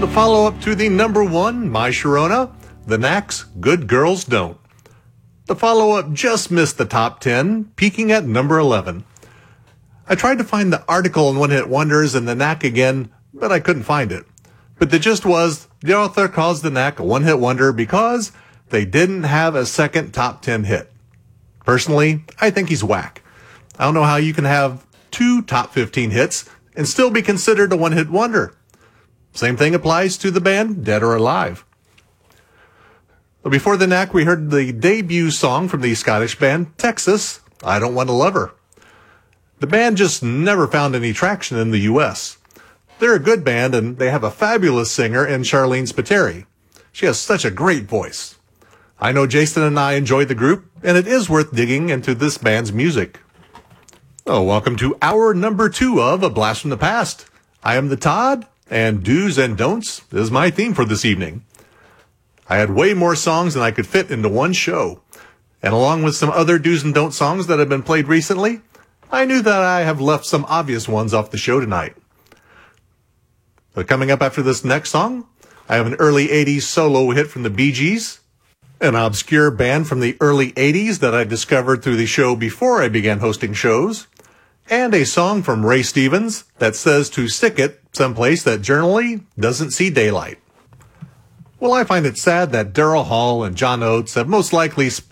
The follow-up to the number one, My Sharona, The Knack's Good Girls Don't. The follow-up just missed the top 10, peaking at number 11. I tried to find the article on One Hit Wonders and The Knack again, but I couldn't find it. But the gist was, the author calls The Knack a one-hit wonder because they didn't have a second top 10 hit. Personally, I think he's whack. I don't know how you can have two top 15 hits and still be considered a one-hit wonder. Same thing applies to the band Dead or Alive. Before The Knack, we heard the debut song from the Scottish band Texas, I Don't Want to Love Her. The band just never found any traction in the U.S. They're a good band, and they have a fabulous singer in Charlene Spiteri. She has such a great voice. I know Jason and I enjoyed the group, and it is worth digging into this band's music. Oh, welcome to hour number 2 of A Blast from the Past. I am the Todd, and Do's and Don'ts is my theme for this evening. I had way more songs than I could fit into one show. And along with some other Do's and Don'ts songs that have been played recently, I knew that I have left some obvious ones off the show tonight. But coming up after this next song, I have an early 80s solo hit from the Bee Gees, an obscure band from the early 80s that I discovered through the show before I began hosting shows, and a song from Ray Stevens that says to stick it someplace that generally doesn't see daylight. Well, I find it sad that Daryl Hall and John Oates have most likely